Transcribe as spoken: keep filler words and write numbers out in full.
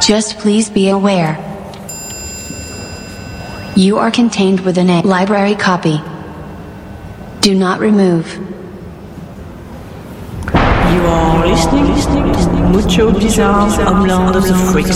Just please be aware. You are contained within a library copy. Do not remove. You are listening to Mucho Bizarre Homeland of the Freaks.